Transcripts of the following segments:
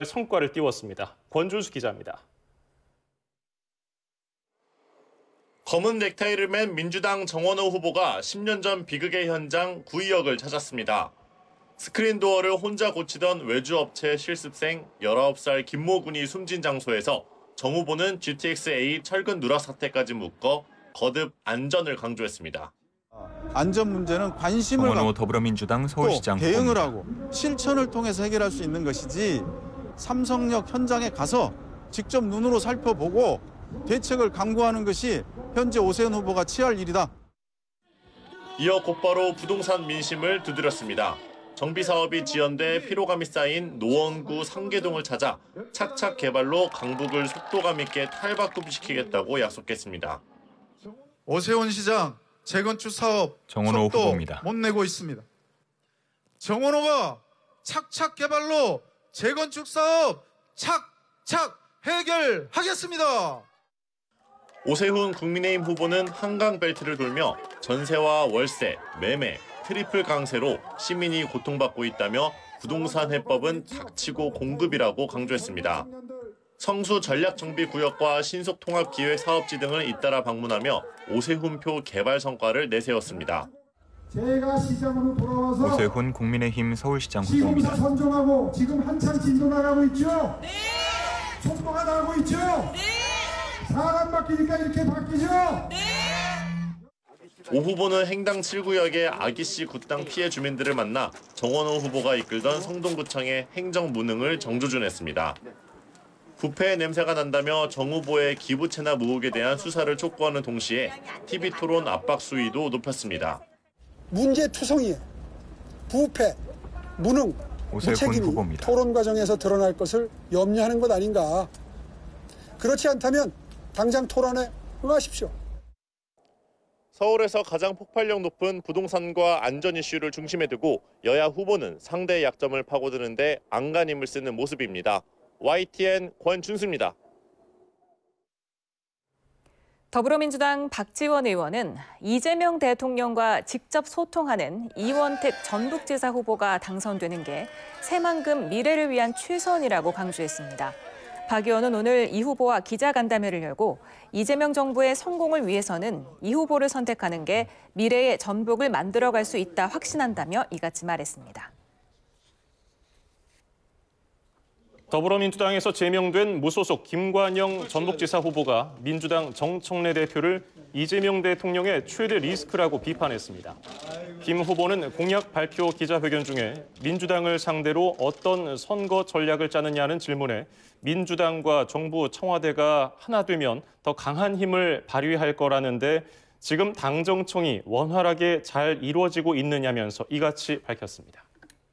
성과를 띄웠습니다. 권준수 기자입니다. 검은 넥타이를 맨 민주당 정원호 후보가 10년 전 비극의 현장 구의역을 찾았습니다. 스크린도어를 혼자 고치던 외주업체 실습생 19살 김모 군이 숨진 장소에서 정 후보는 GTX-A 철근 누락 사태까지 묶어 거듭 안전을 강조했습니다. 안전 문제는 관심을 정원호 더불어민주당 서울시장 대응을 하고 실천을 통해서 해결할 수 있는 것이지 삼성역 현장에 가서 직접 눈으로 살펴보고 대책을 강구하는 것이 현재 오세훈 후보가 취할 일이다. 이어 곧바로 부동산 민심을 두드렸습니다. 정비 사업이 지연돼 피로감이 쌓인 노원구 상계동을 찾아 착착 개발로 강북을 속도감 있게 탈바꿈시키겠다고 약속했습니다. 오세훈 시장 재건축 사업 정원호 속도 후보입니다. 못 내고 있습니다. 정원호가 착착 개발로 재건축 사업 착착 해결하겠습니다. 오세훈 국민의힘 후보는 한강벨트를 돌며 전세와 월세, 매매, 트리플 강세로 시민이 고통받고 있다며 부동산 해법은 닥치고 공급이라고 강조했습니다. 성수 전략정비구역과 신속통합기획사업지 등을 잇따라 방문하며 오세훈표 개발 성과를 내세웠습니다. 제가 시장으로 돌아와서 오세훈 국민의힘 서울시장 시공사 후보입니다. 선정하고 지금 한창 진도 나가고 있죠? 네! 속도가 나가고 있죠? 네! 사람 바뀌니까 이렇게 바뀌죠? 네! 오 후보는 행당 7구역의 아기씨 굿당 피해 주민들을 만나 정원호 후보가 이끌던 성동구청의 행정 무능을 정조준했습니다. 부패의 냄새가 난다며 정 후보의 기부 체납 의혹에 대한 수사를 촉구하는 동시에 TV토론 압박 수위도 높였습니다. 문제투성이에 부패, 무능, 무책임이 후보입니다. 토론 과정에서 드러날 것을 염려하는 것 아닌가. 그렇지 않다면 당장 토론에 응하십시오. 서울에서 가장 폭발력 높은 부동산과 안전 이슈를 중심에 두고 여야 후보는 상대의 약점을 파고드는 데 안간힘을 쓰는 모습입니다. YTN 권준수입니다. 더불어민주당 박지원 의원은 이재명 대통령과 직접 소통하는 이원택 전북지사 후보가 당선되는 게 새만금 미래를 위한 최선이라고 강조했습니다. 박 의원은 오늘 이 후보와 기자간담회를 열고 이재명 정부의 성공을 위해서는 이 후보를 선택하는 게 미래의 전북을 만들어갈 수 있다 확신한다며 이같이 말했습니다. 더불어민주당에서 제명된 무소속 김관영 전북지사 후보가 민주당 정청래 대표를 이재명 대통령의 최대 리스크라고 비판했습니다. 김 후보는 공약 발표 기자회견 중에 민주당을 상대로 어떤 선거 전략을 짜느냐는 질문에 민주당과 정부 청와대가 하나 되면 더 강한 힘을 발휘할 거라는데 지금 당정청이 원활하게 잘 이루어지고 있느냐면서 이같이 밝혔습니다.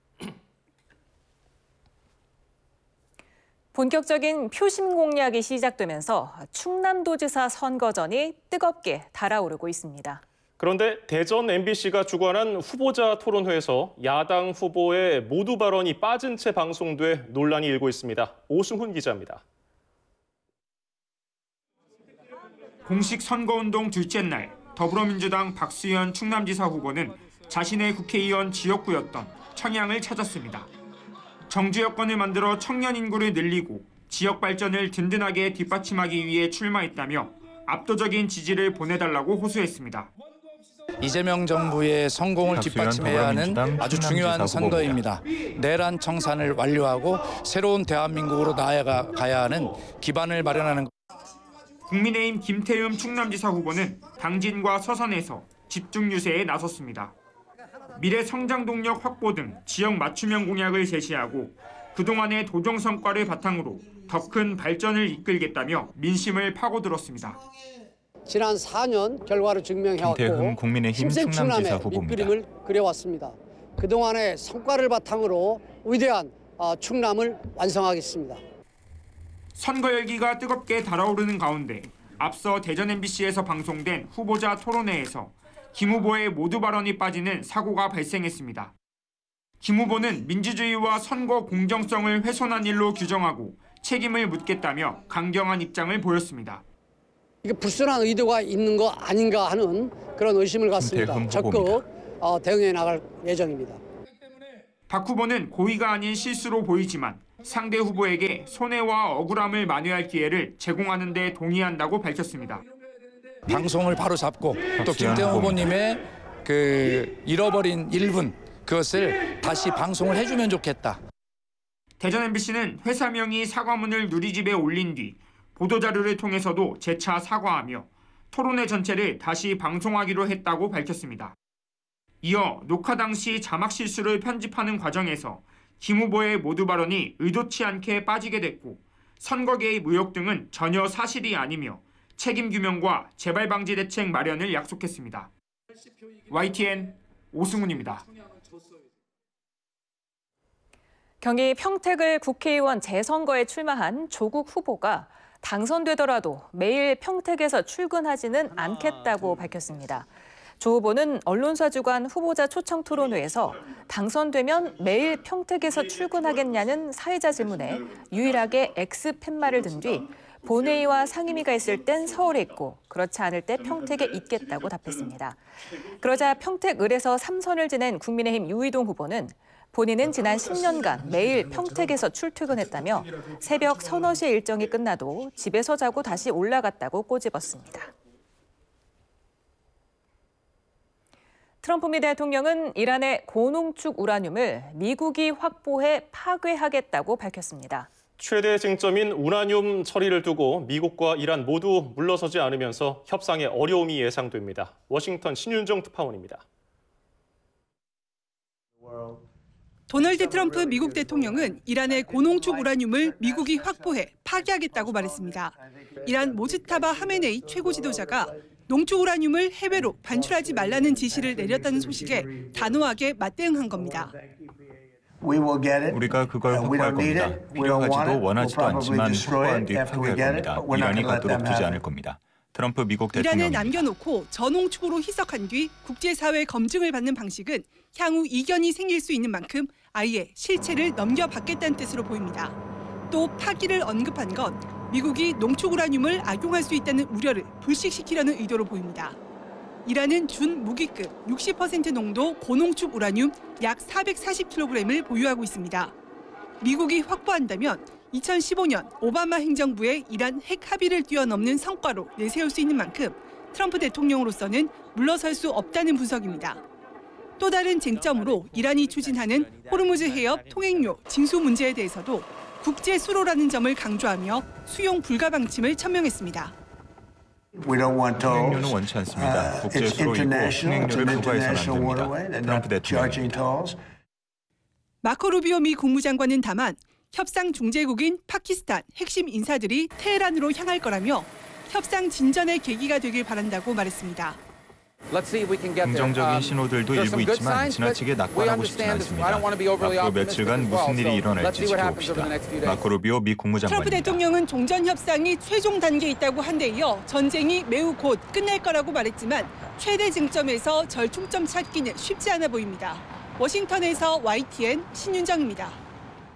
본격적인 표심 공략이 시작되면서 충남도지사 선거전이 뜨겁게 달아오르고 있습니다. 그런데 대전 MBC가 주관한 후보자 토론회에서 야당 후보의 모두 발언이 빠진 채 방송돼 논란이 일고 있습니다. 오승훈 기자입니다. 공식 선거운동 둘째 날 더불어민주당 박수현 충남지사 후보는 자신의 국회의원 지역구였던 청양을 찾았습니다. 정주 여건을 만들어 청년 인구를 늘리고 지역 발전을 든든하게 뒷받침하기 위해 출마했다며 압도적인 지지를 보내달라고 호소했습니다. 이재명 정부의 성공을 뒷받침해야 하는 아주 중요한 선거입니다. 내란 청산을 완료하고 새로운 대한민국으로 나아가야 하는 기반을 마련하는 국민의힘 김태흠 충남지사 후보는 당진과 서산에서 집중 유세에 나섰습니다. 미래 성장 동력 확보 등 지역 맞춤형 공약을 제시하고 그동안의 도정 성과를 바탕으로 더 큰 발전을 이끌겠다며 민심을 파고들었습니다. 지난 4년 결과를 증명해왔고 김태흠 국민의힘 충남지사 후보입니다. 밑그림을 그려왔습니다. 그동안의 성과를 바탕으로 위대한 충남을 완성하겠습니다. 선거 열기가 뜨겁게 달아오르는 가운데 앞서 대전 MBC에서 방송된 후보자 토론회에서 김 후보의 모두 발언이 빠지는 사고가 발생했습니다. 김 후보는 민주주의와 선거 공정성을 훼손한 일로 규정하고 책임을 묻겠다며 강경한 입장을 보였습니다. 이게 불순한 의도가 있는 거 아닌가 하는 그런 의심을 갖습니다. 적극 대응해 나갈 예정입니다. 박 후보는 고의가 아닌 실수로 보이지만 상대 후보에게 손해와 억울함을 만회할 기회를 제공하는 데 동의한다고 밝혔습니다. 방송을 바로 잡고 또 김태형 후보님의 그 잃어버린 1분 그것을 다시 방송을 해주면 좋겠다. 대전 MBC는 회사명이 사과문을 누리집에 올린 뒤 보도자료를 통해서도 재차 사과하며 토론회 전체를 다시 방송하기로 했다고 밝혔습니다. 이어 녹화 당시 자막 실수를 편집하는 과정에서 김 후보의 모두 발언이 의도치 않게 빠지게 됐고 선거 개입 의혹 등은 전혀 사실이 아니며 책임 규명과 재발 방지 대책 마련을 약속했습니다. YTN 오승훈입니다. 경기 평택을 국회의원 재선거에 출마한 조국 후보가 당선되더라도 매일 평택에서 출근하지는 않겠다고 밝혔습니다. 조 후보는 언론사 주관 후보자 초청 토론회에서 당선되면 매일 평택에서 출근하겠냐는 사회자 질문에 유일하게 X 팻말을 든 뒤 본회의와 상임위가 있을 땐 서울에 있고 그렇지 않을 때 평택에 있겠다고 답했습니다. 그러자 평택을에서 3선을 지낸 국민의힘 유이동 후보는 본인은 지난 10년간 매일 평택에서 출퇴근했다며 새벽 서너 시에 일정이 끝나도 집에서 자고 다시 올라갔다고 꼬집었습니다. 트럼프 미 대통령은 이란의 고농축 우라늄을 미국이 확보해 파괴하겠다고 밝혔습니다. 최대 쟁점인 우라늄 처리를 두고 미국과 이란 모두 물러서지 않으면서 협상에 어려움이 예상됩니다. 워싱턴 신윤정 특파원입니다. 도널드 트럼프 미국 대통령은 이란의 고농축 우라늄을 미국이 확보해 파괴하겠다고 말했습니다. 이란 모즈타바 하메네이 최고 지도자가 농축 우라늄을 해외로 반출하지 말라는 지시를 내렸다는 소식에 단호하게 맞대응한 겁니다. 우리가 그걸 확보할 겁니다. 필요하지도 원하지도 않지만 확보한 뒤 파괴할 겁니다. 이란이 갖도록 두지 않을 겁니다. 트럼프 미국 대통령입니다. 이란을 남겨놓고 저농축으로 희석한 뒤 국제사회 검증을 받는 방식은 향후 이견이 생길 수 있는 만큼 아예 실체를 넘겨받겠다는 뜻으로 보입니다. 또 파기를 언급한 건 미국이 농축 우라늄을 악용할 수 있다는 우려를 불식시키려는 의도로 보입니다. 이란은 준무기급 60% 농도 고농축 우라늄 약 440kg을 보유하고 있습니다. 미국이 확보한다면 2015년 오바마 행정부의 이란 핵 합의를 뛰어넘는 성과로 내세울 수 있는 만큼 트럼프 대통령으로서는 물러설 수 없다는 분석입니다. 또 다른 쟁점으로 이란이 추진하는 호르무즈 해협 통행료 징수 문제에 대해서도 국제 수로라는 점을 강조하며 수용 불가 방침을 천명했습니다. 통행료는 원치 않습니다. 국제 수로이고 통행료를 부과해서는 안 됩니다. 트럼프 대통령입니다. 마코 루비오 미 국무장관은 다만 협상 중재국인 파키스탄 핵심 인사들이 테헤란으로 향할 거라며 협상 진전의 계기가 되길 바란다고 말했습니다. 긍정적인 신호들도 일부 있지만 지나치게 낙관하고 싶진 않습니다. 앞으로 며칠간 무슨 일이 일어날지 지켜봅시다. 마코 루비오 미 국무장관입니다. 트럼프 대통령은 종전 협상이 최종 단계에 있다고 한 데 이어 전쟁이 매우 곧 끝날 거라고 말했지만 최대 쟁점에서 절충점 찾기는 쉽지 않아 보입니다. 워싱턴에서 YTN 신윤정입니다.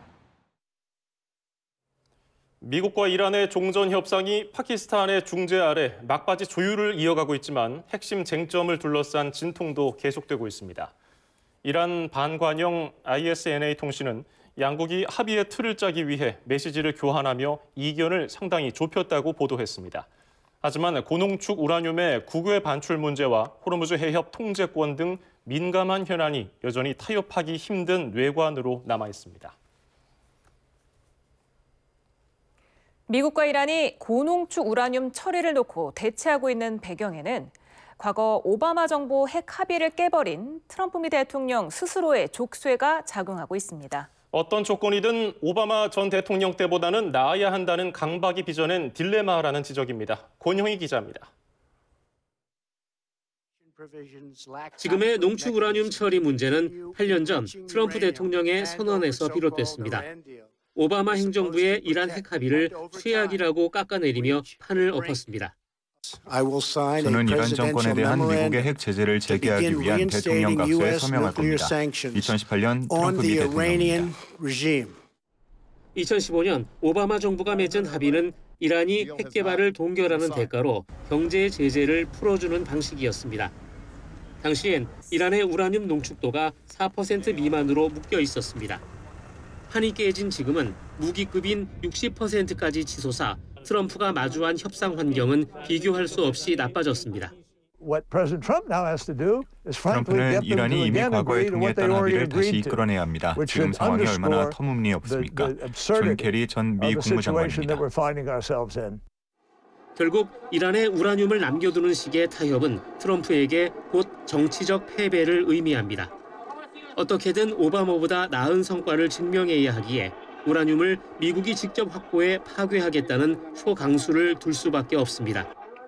미국과 이란의 종전 협상이 파키스탄의 중재 아래 막바지 조율을 이어가고 있지만 핵심 쟁점을 둘러싼 진통도 계속되고 있습니다. 이란 반관영 ISNA 통신은 양국이 합의의 틀을 짜기 위해 메시지를 교환하며 이견을 상당히 좁혔다고 보도했습니다. 하지만 고농축 우라늄의 국외 반출 문제와 호르무즈 해협 통제권 등 민감한 현안이 여전히 타협하기 힘든 뇌관으로 남아 있습니다. 미국과 이란이 고농축 우라늄 처리를 놓고 대치하고 있는 배경에는 과거 오바마 정부 핵 합의를 깨버린 트럼프 미 대통령 스스로의 족쇄가 작용하고 있습니다. 어떤 조건이든 오바마 전 대통령 때보다는 나아야 한다는 강박이 빚어낸 딜레마라는 지적입니다. 권형희 기자입니다. 지금의 농축 우라늄 처리 문제는 8년 전 트럼프 대통령의 선언에서 비롯됐습니다. 오바마 행정부의 이란 핵 합의를 최악이라고 깎아내리며 판을 엎었습니다. 저는 이란 정권에 대한 미국의 핵 제재를 재개하기 위한 대통령 각서에 서명할 겁니다. 2018년 트럼프 미 대통령입니다. 2015년 오바마 정부가 맺은 합의는 이란이 핵 개발을 동결하는 대가로 경제 제재를 풀어주는 방식이었습니다. 당시엔 이란의 우라늄 농축도가 4% 미만으로 묶여 있었습니다. 판이 깨진 지금은 무기급인 60%까지 치솟아 트럼프가 마주한 협상 환경은 비교할 수 없이 나빠졌습니다. 트럼프는 이란이 이미 과거에 동의했던 합의를 다시 이끌어내야 합니다. 지금 상황이 얼마나 터무니없습니까? 존 케리 전 미 국무장관입니다. 결국 이란에 우라늄을 남겨두는 식의 타협은 트럼프에게 곧 정치적 패배를 의미합니다. 어떻게든 오바마보다 나은 성과를 증명해야 하기에 우라늄을 미국이 직접 확보해 파괴하겠다는 초강수를 둘 수밖에 없습니다.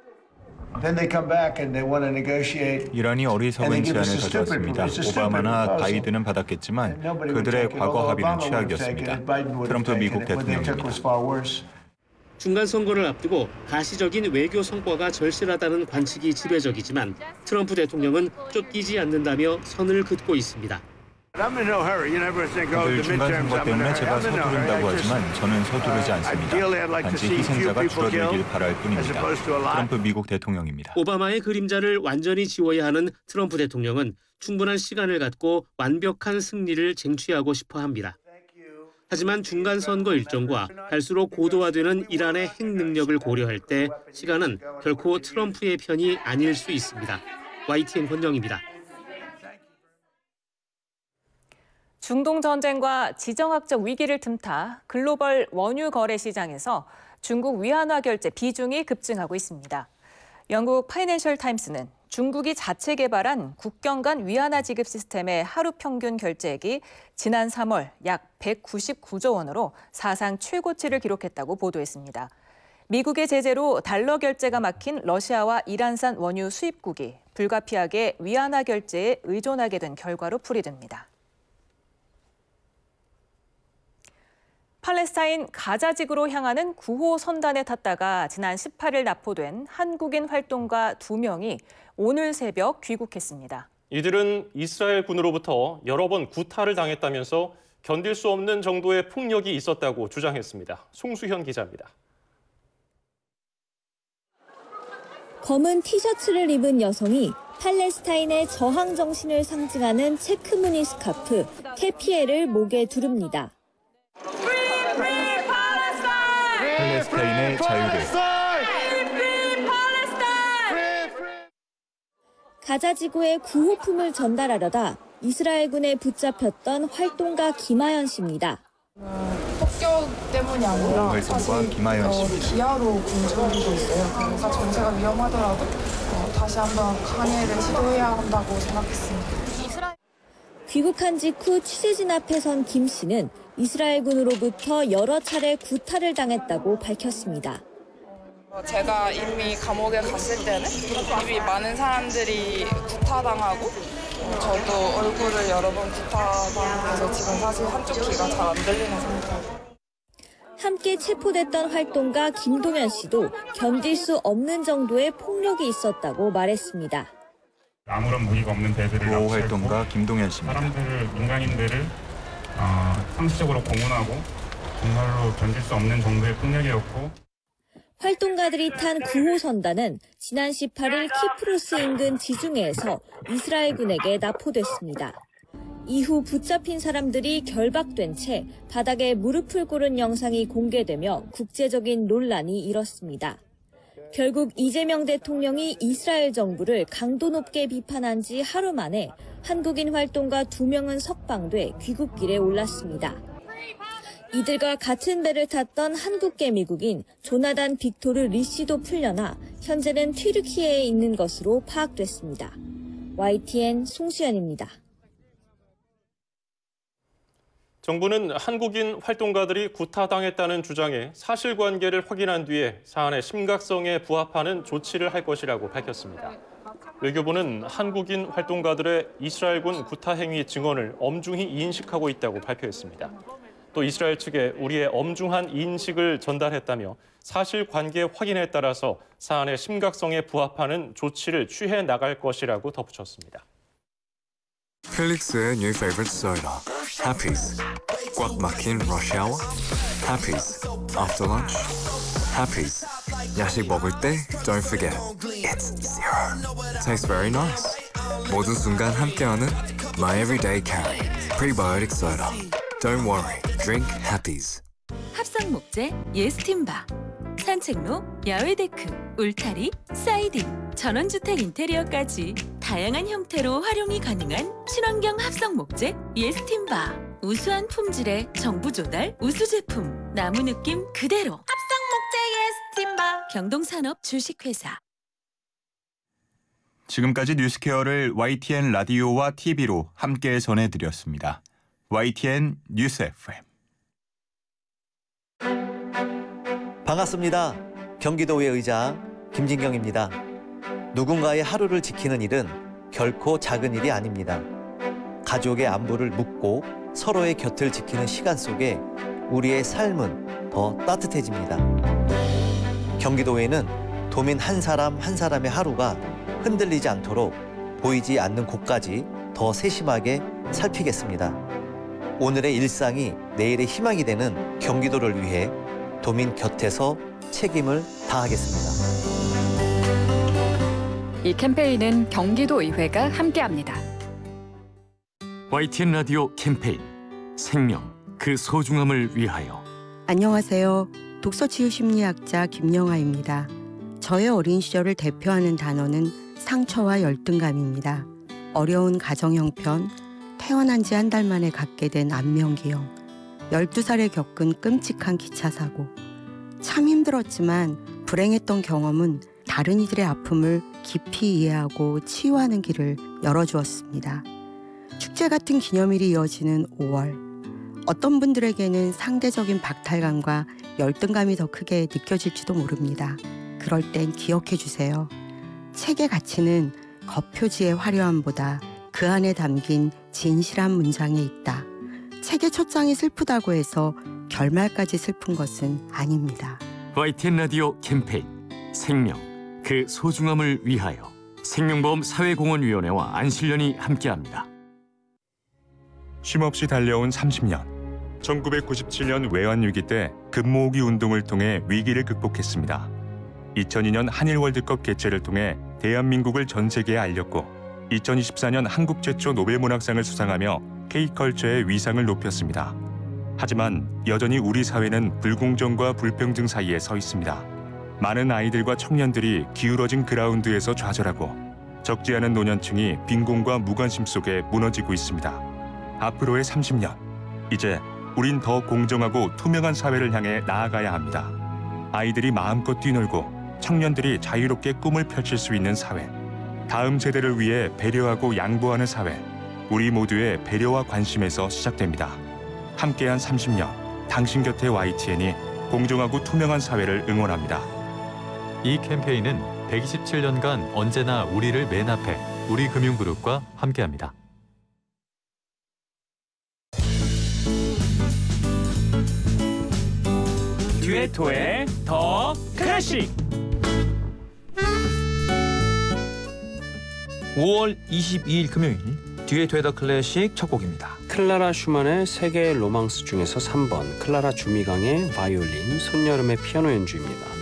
이란이 어리석은 제안을 가져왔습니다. 오바마나 바이든은 받았겠지만 그들의 과거 합의는 최악이었습니다. 트럼프 미국 대통령입니다. 중간 선거를 앞두고 가시적인 외교 성과가 절실하다는 관측이 지배적이지만 트럼프 대통령은 쫓기지 않는다며 선을 긋고 있습니다. 다들 중간 선거 때문에 제가 서두른다고 하지만 저는 서두르지 않습니다. 단지 희생자가 줄어들길 바랄 뿐입니다. 트럼프 미국 대통령입니다. 오바마의 그림자를 완전히 지워야 하는 트럼프 대통령은 충분한 시간을 갖고 완벽한 승리를 쟁취하고 싶어 합니다. 하지만 중간 선거 일정과 갈수록 고도화되는 이란의 핵 능력을 고려할 때 시간은 결코 트럼프의 편이 아닐 수 있습니다. YTN 권영입니다. 중동 전쟁과 지정학적 위기를 틈타 글로벌 원유 거래 시장에서 중국 위안화 결제 비중이 급증하고 있습니다. 영국 파이낸셜 타임스는 중국이 자체 개발한 국경 간 위안화 지급 시스템의 하루 평균 결제액이 지난 3월 약 199조 원으로 사상 최고치를 기록했다고 보도했습니다. 미국의 제재로 달러 결제가 막힌 러시아와 이란산 원유 수입국이 불가피하게 위안화 결제에 의존하게 된 결과로 풀이됩니다. 팔레스타인 가자지구로 향하는 9호 선단에 탔다가 지난 18일 납포된 한국인 활동가 2명이 오늘 새벽 귀국했습니다. 이들은 이스라엘 군으로부터 여러 번 구타를 당했다면서 견딜 수 없는 정도의 폭력이 있었다고 주장했습니다. 송수현 기자입니다. 검은 티셔츠를 입은 여성이 팔레스타인의 저항 정신을 상징하는 체크 무늬 스카프 케피에를 목에 두릅니다. 팔레스타인의 자유를. 가자지구에 구호품을 전달하려다 이스라엘군에 붙잡혔던 활동가 김하연 씨입니다. 폭격 때문이 아니라 사실 기아로 굶주리고 있어요. 그래서 정세가 위험하더라도 다시 한번 강해를 시도해야 한다고 생각했습니다. 귀국한 직후 취재진 앞에 선 김 씨는 이스라엘군으로부터 여러 차례 구타를 당했다고 밝혔습니다. 제가 이미 감옥에 갔을 때는 이미 많은 사람들이 구타당하고 저도 얼굴을 여러 번 구타당해서 지금 사실 한쪽 귀가 잘 안 들리는 상태예요. 함께 체포됐던 활동가 김동현 씨도 견딜 수 없는 정도의 폭력이 있었다고 말했습니다. 아무런 무기가 없는 배들을 구호 활동가 김동현 씨입니다. 사람들을, 민간인들을 상시적으로 공훈하고 정말로 견딜 수 없는 정도의 폭력이었고 활동가들이 탄 9호 선단은 지난 18일 키프로스 인근 지중해에서 이스라엘군에게 납포됐습니다. 이후 붙잡힌 사람들이 결박된 채 바닥에 무릎을 꿇은 영상이 공개되며 국제적인 논란이 일었습니다. 결국 이재명 대통령이 이스라엘 정부를 강도 높게 비판한 지 하루 만에 한국인 활동가 2명은 석방돼 귀국길에 올랐습니다. 이들과 같은 배를 탔던 한국계 미국인 조나단 빅토르 리 씨도 풀려나 현재는 튀르키예에 있는 것으로 파악됐습니다. YTN 송수연입니다. 정부는 한국인 활동가들이 구타당했다는 주장에 사실관계를 확인한 뒤에 사안의 심각성에 부합하는 조치를 할 것이라고 밝혔습니다. 외교부는 한국인 활동가들의 이스라엘군 구타 행위 증언을 엄중히 인식하고 있다고 발표했습니다. 또 이스라엘 측에 우리의 엄중한 인식을 전달했다며 사실관계 확인에 따라서 사안의 심각성에 부합하는 조치를 취해 나갈 것이라고 덧붙였습니다. 펠릭스의 new favorite soda, Happy's. 꽉 막힌 rush hour, Happy's. After lunch, Happy's. 야식 먹을 때, don't forget, it's zero. Tastes very nice. 모든 순간 함께하는 my everyday carry, prebiotic soda. Don't worry, Drink Happy's. 합성 목재, 예스팀바, 산책로, 야외 데크, 울타리, 사이딩, 전원주택 인테리어까지 다양한 형태로 활용이 가능한 친환경 합성 목재, 예스팀바. 우수한 품질의 정부 조달 우수 제품, 나무 느낌 그대로. 합성 목재 예스팀바. 경동산업 주식회사. 지금까지 뉴스케어를 YTN 라디오와 TV로 함께 전해드렸습니다. YTN 뉴스 FM. 반갑습니다. 경기도의 의장 김진경입니다. 누군가의 하루를 지키는 일은 결코 작은 일이 아닙니다. 가족의 안부를 묻고 서로의 곁을 지키는 시간 속에 우리의 삶은 더 따뜻해집니다. 경기도에는 도민 한 사람 한 사람의 하루가 흔들리지 않도록 보이지 않는 곳까지 더 세심하게 살피겠습니다. 오늘의 일상이 내일의 희망이 되는 경기도를 위해 도민 곁에서 책임을 다하겠습니다. 이 캠페인은 경기도의회가 함께합니다. YTN 라디오 캠페인 생명, 그 소중함을 위하여. 안녕하세요. 독서치유심리학자 김영아입니다. 저의 어린 시절을 대표하는 단어는 상처와 열등감입니다. 어려운 가정 형편, 태어난 지 한 달 만에 갖게 된 안면기형, 12살에 겪은 끔찍한 기차 사고. 참 힘들었지만 불행했던 경험은 다른 이들의 아픔을 깊이 이해하고 치유하는 길을 열어주었습니다. 축제 같은 기념일이 이어지는 5월. 어떤 분들에게는 상대적인 박탈감과 열등감이 더 크게 느껴질지도 모릅니다. 그럴 땐 기억해 주세요. 책의 가치는 겉표지의 화려함보다 그 안에 담긴 진실한 문장에 있다. 책의 첫 장이 슬프다고 해서 결말까지 슬픈 것은 아닙니다. YTN 라디오 캠페인 생명, 그 소중함을 위하여. 생명보험 사회공헌위원회와 안실련이 함께합니다. 쉼없이 달려온 30년. 1997년 외환위기 때 금모으기 운동을 통해 위기를 극복했습니다. 2002년 한일 월드컵 개최를 통해 대한민국을 전 세계에 알렸고 2024년 한국 최초 노벨문학상을 수상하며 K컬처의 위상을 높였습니다. 하지만 여전히 우리 사회는 불공정과 불평등 사이에 서 있습니다. 많은 아이들과 청년들이 기울어진 그라운드에서 좌절하고 적지 않은 노년층이 빈곤과 무관심 속에 무너지고 있습니다. 앞으로의 30년, 이제 우린 더 공정하고 투명한 사회를 향해 나아가야 합니다. 아이들이 마음껏 뛰놀고 청년들이 자유롭게 꿈을 펼칠 수 있는 사회, 다음 세대를 위해 배려하고 양보하는 사회, 우리 모두의 배려와 관심에서 시작됩니다. 함께한 30년, 당신 곁에 YTN이 공정하고 투명한 사회를 응원합니다. 이 캠페인은 127년간 언제나 우리를 맨 앞에 우리금융그룹과 함께합니다. 듀에토의 더 클래식. 5월 22일 금요일 듀에토의 더 클래식 첫 곡입니다. 클라라 슈만의 세계의 로망스 중에서 3번 클라라 주미강의 바이올린, 손여름의 피아노 연주입니다.